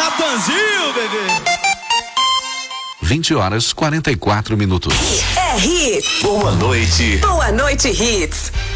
Natanzinho, bebê. 20h44. É Hits. Boa noite. Boa noite, Hits.